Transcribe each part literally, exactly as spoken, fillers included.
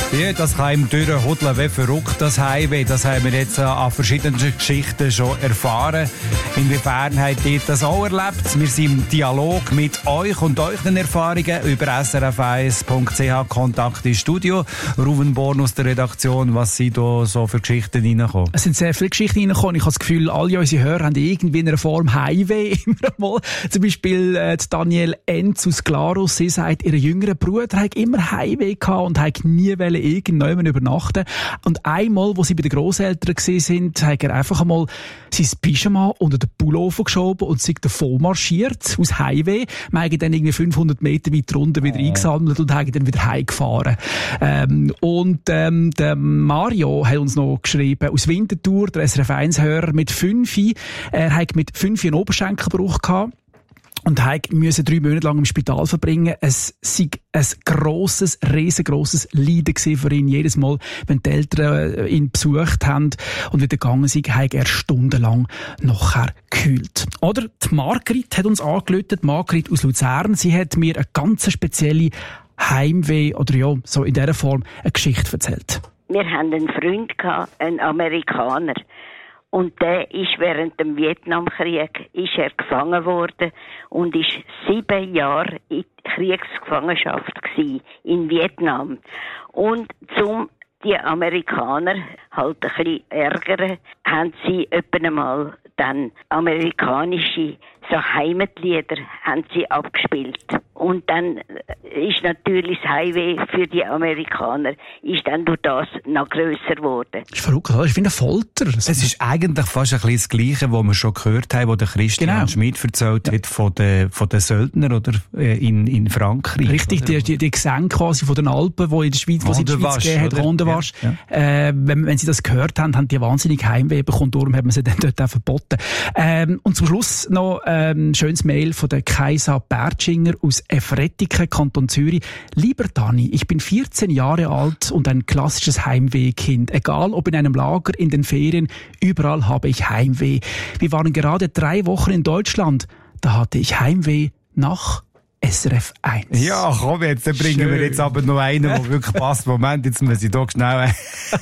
Ja, das kann ihm durchhudeln wie verrückt, das Heimweh. Das haben wir jetzt an verschiedenen Geschichten schon erfahren. Inwiefern habt ihr das auch erlebt? Wir sind im Dialog mit euch und euren Erfahrungen über s r f eins punkt c h. Kontakt ins Studio. Ruven Born aus der Redaktion, was sind da so für Geschichten reingekommen? Es sind sehr viele Geschichten reingekommen. Ich habe das Gefühl, alle unsere Hörer haben irgendwie in einer Form Heimweh. Immer mal. Zum Beispiel äh, Daniel Enz aus Glarus. Sie sagt, ihr jüngerer Bruder hat immer Heimweh gehabt und hat nie irgendjemand übernachten. Und einmal, wo sie bei den Grosseltern waren, hat er einfach einmal sein Pyjama unter den Pullover geschoben und sich davon marschiert, aus Heimweh. Wir haben dann irgendwie fünfhundert Meter weiter runter wieder oh. eingesammelt und haben dann wieder heimgefahren. Ähm, und ähm, der Mario hat uns noch geschrieben, aus Winterthur, der S R F eins Hörer mit fünf. Er hat mit fünf einen Oberschenkelbruch gehabt. Und musste drei Monate lang im Spital verbringen. Es war ein grosses, riesengroßes Leiden für ihn. Jedes Mal, wenn die Eltern ihn besucht haben und wieder gegangen sind, hat er stundenlang nachher gekühlt. Oder die Margrit hat uns angerufen, Margrit aus Luzern. Sie hat mir eine ganz spezielle Heimweh, oder ja, so in dieser Form, eine Geschichte erzählt. Wir hatten einen Freund, einen Amerikaner. Und der ist während dem Vietnamkrieg ist er gefangen worden und ist sieben Jahre in Kriegsgefangenschaft gewesen, in Vietnam. Und zum die Amerikaner halt ein bisschen ärgern, haben sie etwa einmal dann amerikanische so Heimatlieder haben sie abgespielt. Und dann ist natürlich das Heimweh für die Amerikaner ist dann durch das noch grösser geworden. Das ist verrückt, das ist wie eine Folter. Es ist eigentlich fast ein bisschen das Gleiche, was wir schon gehört haben, was der Christian genau. Schmidt erzählt ja. hat von den, von den Söldnern oder, äh, in, in Frankreich. Richtig, die, die, die Gesänge quasi von den Alpen, die in der Schweiz, wo sie in der Schweiz gegeben hat, Rondewasch. Ja. Ja. Äh, wenn, wenn sie das gehört haben, haben die wahnsinnig Heimweh bekommen, darum haben wir sie dann dort auch verboten. Ähm, und zum Schluss noch ähm, ein schönes Mail von der Kaisa Bertschinger aus Efrettiken, Kanton Zürich. Lieber Dani, ich bin vierzehn Jahre alt und ein klassisches Heimwehkind. Egal ob in einem Lager, in den Ferien, überall habe ich Heimweh. Wir waren gerade drei Wochen in Deutschland. Da hatte ich Heimweh nach S R F eins. Ja, komm jetzt, dann bringen Schön. wir jetzt aber noch einen, der wirklich passt. Moment, jetzt muss ich doch schnell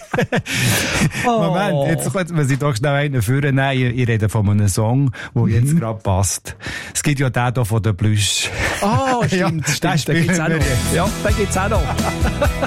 oh. Moment, jetzt muss ich doch schnell einen führen. Nein, ich, ich rede von einem Song, der mhm. jetzt gerade passt. Es gibt ja den hier von der Plüsch. Ah, oh, stimmt, ja, stimmt. Den gibt's auch noch. Ja, den gibt's auch noch.